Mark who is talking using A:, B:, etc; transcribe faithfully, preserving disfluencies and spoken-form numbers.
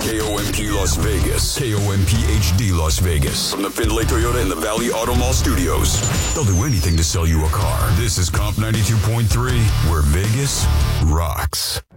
A: K O M P Las Vegas. K O M P H D Las Vegas. From the Findlay Toyota in the Valley Auto Mall studios. They'll do anything to sell you a car. This is Comp ninety-two point three, where Vegas rocks.